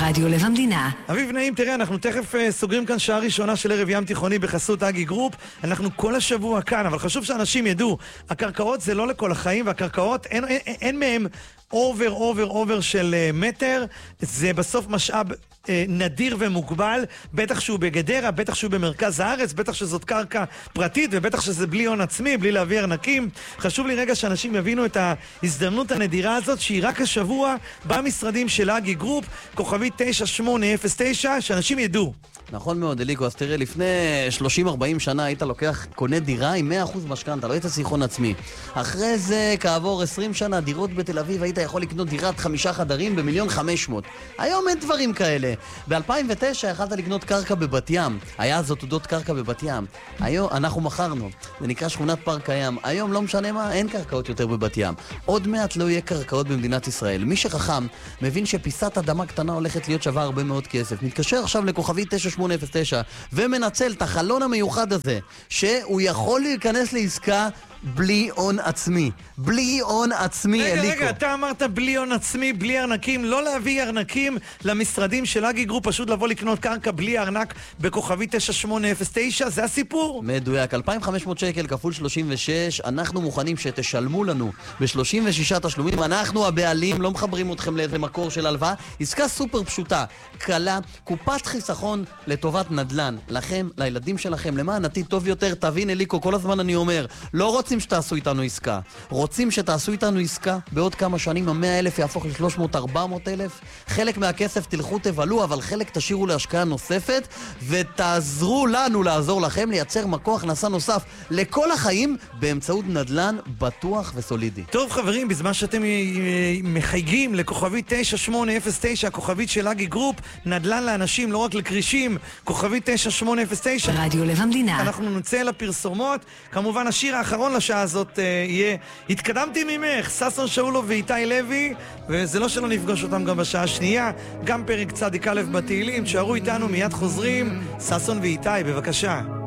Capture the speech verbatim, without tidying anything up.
רדיו לב המדינה. אביב נעים, תראה, אנחנו תכף uh, סוגרים כאן שעה ראשונה של ערב ים תיכוני בחסות אגי גרופ. אנחנו כל השבוע כאן, אבל חשוב שאנשים ידעו, הקרקעות זה לא לכל החיים, והקרקעות אין, אין, אין מהם אובר, אובר, אובר של uh, מטר. זה בסוף משאב uh, נדיר ומוגבל, בטח שהוא בגדרה, בטח שהוא במרכז הארץ, בטח שזאת קרקע פרטית, ובטח שזה בלי הון עצמי, בלי להביא ארנקים. חשוב לי רגע שאנשים יבינו את ההזדמנות הנדירה הזאת, שהיא רק השבוע במשרדים של אגי גרופ, כוכבי תשע שמונה אפס תשע, שאנשים ידעו. נכון מאוד, אליקו, אז תראה, לפני שלושים ארבעים שנה היית לוקח, קונה דירה עם מאה אחוז משכנתה, לא היית סיכון עצמי. אחרי זה, כעבור עשרים שנה, דירות בתל אביב, היית יכול לקנות דירת חמישה חדרים במיליון חמש מאות. היום אין דברים כאלה. ב-אלפיים ותשע יכלת לקנות קרקע בבת ים. היה אז עתודות קרקע בבת ים. היום אנחנו מכרנו. זה נקרא שכונת פארק הים. היום לא משנה מה, אין קרקעות יותר בבת ים. עוד מעט לא יהיה קרקעות במדינת ישראל. מי שחכם מבין שפיסת אדמה קטנה הולכת להיות שווה הרבה מאוד כסף. מתקשר עכשיו לכוכבי תשע שמונה אפס תשע ומנצל את החלון המיוחד הזה, שהוא יכול להיכנס לעסקה בלי הון עצמי. בלי הון עצמי, רגע, אליקו. רגע, אתה אמרת בלי הון עצמי, בלי ארנקים, לא להביא ארנקים למשרדים של אגי גרופ, פשוט לבוא לקנות קרקע בלי ארנק בכוכבי תשע שמונה אפס תשע, זה הסיפור? מדויק, אלפיים וחמש מאות שקל כפול שלושים ושש, אנחנו מוכנים שתשלמו לנו ב-שלושים ושישה תשלומים, אנחנו הבעלים, לא מחברים אתכם לאיזה מקור של הלוואה, עסקה סופר פשוטה, קלה, קופת חיסכון לטובת נדל"ן, לכם, לילדים שלכם, למען עתיד טוב יותר. תבין, אליקו, כל הזמן אני אומר, לא רוצים שתעשו איתנו עסקה, רוצים שתעשו איתנו עסקה, בעוד כמה שנים ה-מאה אלף יהפוך ל-שלוש מאות ארבע מאות אלף, חלק מהכסף תלכו תבלו, אבל חלק תשאירו להשקעה נוספת, ותעזרו לנו לעזור לכם לייצר מקור הכנסה נוסף לכל החיים, באמצעות נדל"ן בטוח וסולידי. טוב חברים, בזמן שאתם מחייגים לכוכבי תשע שמונה אפס תשע, הכוכבית של אגי גרופ, נדל"ן לאנשים, לא רק לקרישים, כוכבי תשע שמונה אפס תשע, רדיו לב המדינה. אנחנו נצא לפרסומות. כמובן השיר האחרון לשעה הזאת אה, יהיה התקדמתי ממך, ששון שאולוב ואיתי לוי, וזה לא שלא נפגוש אותם גם בשעה השנייה, גם פרק צדיק א' בתהילים. תשארו איתנו, מיד חוזרים. ששון ואיתי, בבקשה.